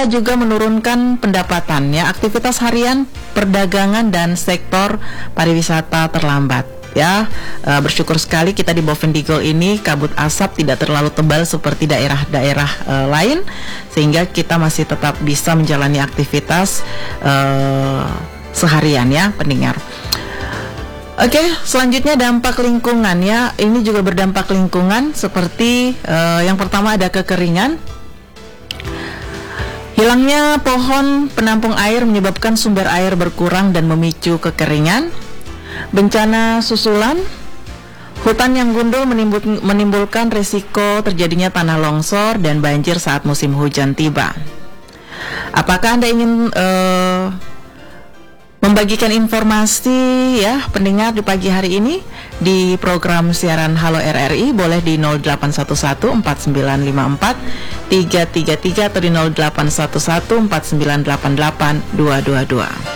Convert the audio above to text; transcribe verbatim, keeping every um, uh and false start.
Serta juga menurunkan pendapatan ya, aktivitas harian perdagangan dan sektor pariwisata terlambat. Ya, uh, bersyukur sekali kita di Bovendigul ini kabut asap tidak terlalu tebal seperti daerah-daerah uh, lain, sehingga kita masih tetap bisa menjalani aktivitas uh, seharian ya pendengar. Oke, selanjutnya dampak lingkungan ya, ini juga berdampak lingkungan seperti uh, yang pertama ada kekeringan. Hilangnya pohon penampung air menyebabkan sumber air berkurang dan memicu kekeringan. Bencana susulan, hutan yang gundul menimbul, menimbulkan risiko terjadinya tanah longsor dan banjir saat musim hujan tiba. Apakah Anda ingin uh, membagikan informasi ya pendengar di pagi hari ini di program siaran Halo R R I? Boleh di nol delapan satu satu empat sembilan lima empat tiga tiga tiga atau di nol delapan satu satu empat sembilan delapan delapan dua dua dua.